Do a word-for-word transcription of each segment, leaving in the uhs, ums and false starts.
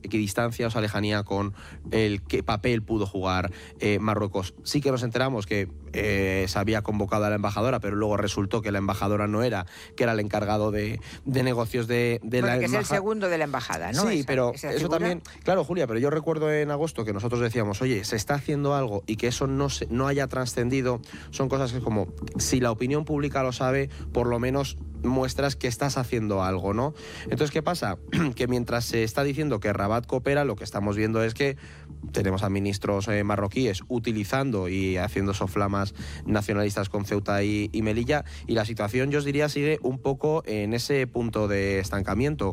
equidistancia, o sea, lejanía con el qué papel pudo jugar eh, Marruecos. Sí que nos enteramos que eh, se había convocado a la embajadora, pero luego resultó que la embajadora no era, que era el encargado de, de negocios de, de bueno, la que embajada. es el segundo de la embajada, ¿no? Sí, esa, pero esa eso figura. también, claro, Julia, pero yo recuerdo en agosto que nosotros decíamos, oye, se está haciendo algo y que eso no, se, no haya trascendido, son cosas que como, si la opinión pública lo sabe, por lo menos muestras que estás haciendo algo, ¿no? Entonces, ¿qué pasa? Que mientras se está diciendo que Rabat coopera, lo que estamos viendo es que tenemos a ministros eh, marroquíes utilizando y haciendo soflamas nacionalistas con Ceuta y, y Melilla, y la situación, yo os diría, sigue un poco en ese punto de estancamiento.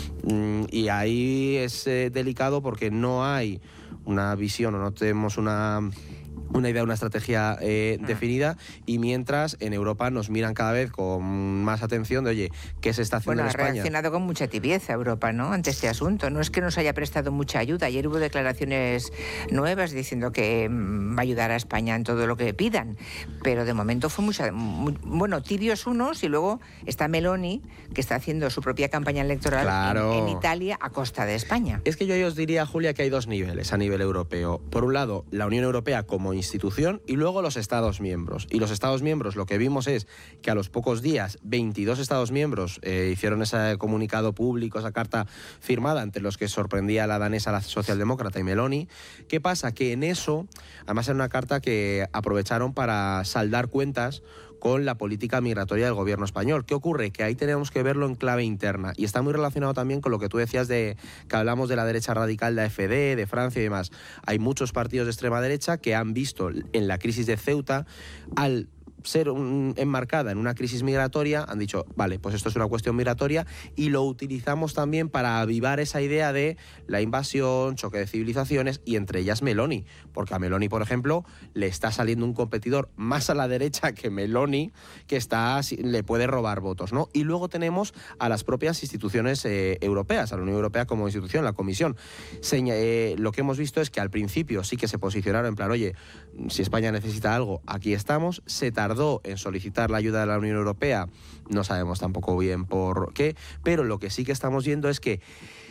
Mm, y ahí es eh, delicado porque no hay una visión o no tenemos una... una idea, una estrategia eh, mm. definida, y mientras en Europa nos miran cada vez con más atención de, oye, ¿qué se está haciendo bueno, en España? Ha reaccionado con mucha tibieza Europa, ¿no?, ante este asunto. No es que nos haya prestado mucha ayuda. Ayer hubo declaraciones nuevas diciendo que mmm, va a ayudar a España en todo lo que pidan, pero de momento fue mucha... Muy, bueno, tibios unos, y luego está Meloni, que está haciendo su propia campaña electoral claro. en, en Italia a costa de España. Es que yo os diría, Julia, que hay dos niveles a nivel europeo. Por un lado, la Unión Europea como institución, y luego los Estados miembros. Y los Estados miembros, lo que vimos es que a los pocos días, veintidós Estados miembros eh, hicieron ese comunicado público, esa carta firmada, entre los que sorprendía a la danesa, la socialdemócrata y Meloni. ¿Qué pasa? Que en eso, además era una carta que aprovecharon para saldar cuentas con la política migratoria del gobierno español. ¿Qué ocurre? Que ahí tenemos que verlo en clave interna, y está muy relacionado también con lo que tú decías de que hablamos de la derecha radical, de A F D, de Francia y demás. Hay muchos partidos de extrema derecha que han visto en la crisis de Ceuta, al ser un, enmarcada en una crisis migratoria, han dicho, vale, pues esto es una cuestión migratoria, y lo utilizamos también para avivar esa idea de la invasión, choque de civilizaciones, y entre ellas Meloni, porque a Meloni, por ejemplo, le está saliendo un competidor más a la derecha que Meloni, que está, le puede robar votos, ¿no? Y luego tenemos a las propias instituciones eh, europeas, a la Unión Europea como institución, la Comisión. Seña, eh, lo que hemos visto es que al principio sí que se posicionaron en plan, oye, si España necesita algo, aquí estamos. Se tardó en solicitar la ayuda de la Unión Europea, no sabemos tampoco bien por qué, pero lo que sí que estamos viendo es que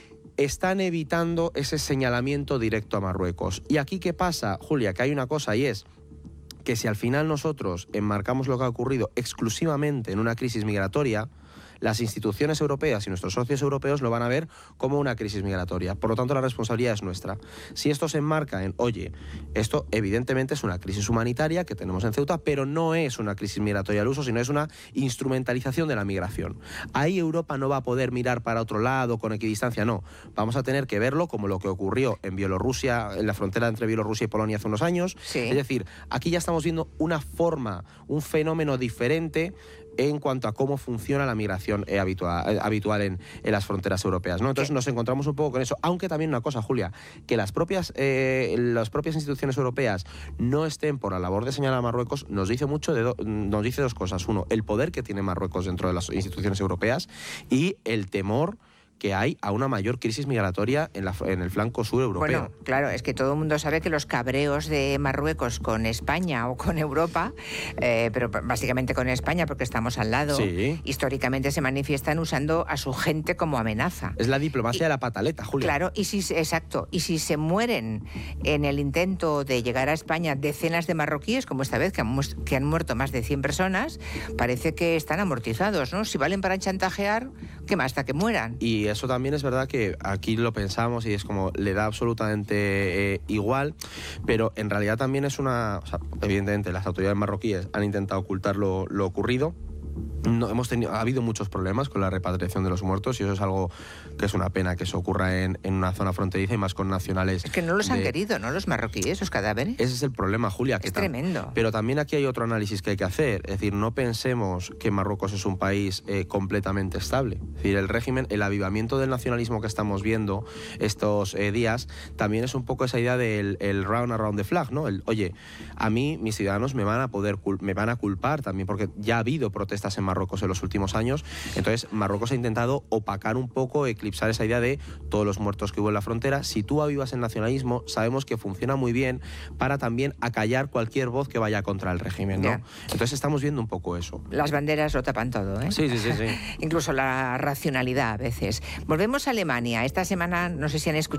están evitando ese señalamiento directo a Marruecos. ¿Y aquí qué pasa, Julia? Que hay una cosa, y es que si al final nosotros enmarcamos lo que ha ocurrido exclusivamente en una crisis migratoria, las instituciones europeas y nuestros socios europeos lo van a ver como una crisis migratoria. Por lo tanto, la responsabilidad es nuestra. Si esto se enmarca en, oye, esto evidentemente es una crisis humanitaria que tenemos en Ceuta, pero no es una crisis migratoria al uso, sino es una instrumentalización de la migración. Ahí Europa no va a poder mirar para otro lado con equidistancia, no. Vamos a tener que verlo como lo que ocurrió en Bielorrusia, en la frontera entre Bielorrusia y Polonia hace unos años. Sí. Es decir, aquí ya estamos viendo una forma, un fenómeno diferente en cuanto a cómo funciona la migración eh, habitual, eh, habitual en, en las fronteras europeas, ¿no? Entonces nos encontramos un poco con eso, aunque también una cosa, Julia, que las propias, eh, las propias instituciones europeas no estén por la labor de señalar a Marruecos, nos dice mucho de do, nos dice dos cosas. Uno, el poder que tiene Marruecos dentro de las instituciones europeas, y el temor que hay a una mayor crisis migratoria en, la, en el flanco sur europeo. Bueno, claro, es que todo el mundo sabe que los cabreos de Marruecos con España o con Europa, eh, pero básicamente con España porque estamos al lado, sí, históricamente se manifiestan usando a su gente como amenaza. Es la diplomacia y, de la pataleta, Julia. Claro, y si, exacto, y si se mueren en el intento de llegar a España decenas de marroquíes, como esta vez, que han, que han muerto más de cien personas, parece que están amortizados, ¿no? Si valen para chantajear, ¿qué más? Hasta que mueran. Y eso también es verdad que aquí lo pensamos y es como le da absolutamente eh, igual, pero en realidad también es una... O sea, evidentemente las autoridades marroquíes han intentado ocultar lo, lo ocurrido. No, hemos tenido, ha habido muchos problemas con la repatriación de los muertos, y eso es algo que es una pena que eso ocurra en, en una zona fronteriza, y más con nacionales. Es que no los de... han querido, ¿no? Los marroquíes, esos cadáveres. Ese es el problema, Julia. Es tremendo. Pero también aquí hay otro análisis que hay que hacer. Es decir, no pensemos que Marruecos es un país eh, completamente estable. Es decir, el régimen, el avivamiento del nacionalismo que estamos viendo estos eh, días, también es un poco esa idea del el round around the flag, ¿no? El, oye, a mí mis ciudadanos me van a poder me van a culpar también, porque ya ha habido protestas en Marruecos en los últimos años. Entonces Marruecos ha intentado opacar un poco, eclipsar esa idea de todos los muertos que hubo en la frontera. Si tú avivas el nacionalismo, sabemos que funciona muy bien para también acallar cualquier voz que vaya contra el régimen, ¿no? Yeah. Entonces estamos viendo un poco eso. Las banderas lo tapan todo, ¿eh? Sí, sí, sí, sí. Incluso la racionalidad a veces. Volvemos a Alemania. Esta semana, no sé si han escuchado